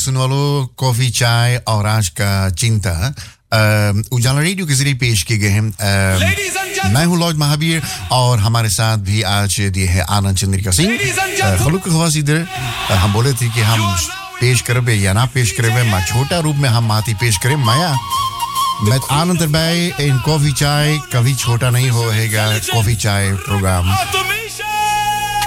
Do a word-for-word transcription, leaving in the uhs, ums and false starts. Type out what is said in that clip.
सुन वालों, कॉफी चाय और आज का चिंता उजाला रेडियो के जरिए पेश किए गए हैं। मैं हूं लॉर्ड महावीर और हमारे साथ भी आज दिए है आनंद चंद्रिका सिंह। खलुक खवास इधर हम बोले थे कि हम पेश करबे या ना पेश करबे, मा छोटा रूप में हम माती पेश करें माया मैं आनंद भाई इन कॉफी चाय कभी छोटा नहीं होएगा। कॉफी चाय प्रोग्राम